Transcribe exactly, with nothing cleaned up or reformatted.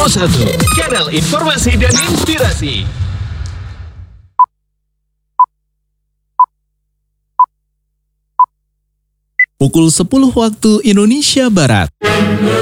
Pro satu, kanal informasi dan inspirasi. Pukul sepuluh waktu Indonesia Barat.